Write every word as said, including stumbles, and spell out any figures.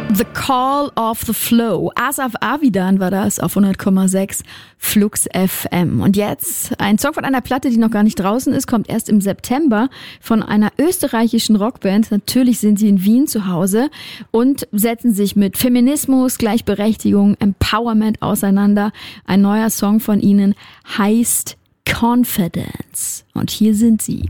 The Call of the Flow. Asaf Avidan war das auf hundert Komma sechs Flux F M. Und jetzt ein Song von einer Platte, die noch gar nicht draußen ist, kommt erst im September von einer österreichischen Rockband. Natürlich sind sie in Wien zu Hause und setzen sich mit Feminismus, Gleichberechtigung, Empowerment auseinander. Ein neuer Song von ihnen heißt Confidence. Und hier sind sie.